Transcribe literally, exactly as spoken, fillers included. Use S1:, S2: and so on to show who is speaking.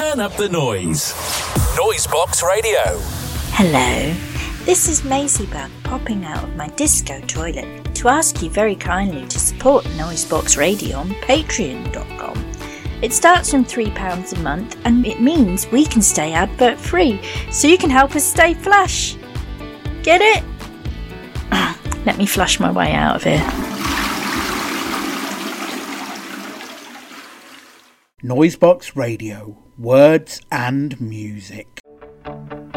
S1: Turn up the noise. Noisebox Radio.
S2: Hello, this is Maisie Bug popping out of my disco toilet to ask you very kindly to support Noisebox Radio on patreon dot com. It starts from three pounds a month and it means we can stay advert free, so you can help us stay flush. Get it? Let me flush my way out of here.
S3: Noisebox Radio, words and music.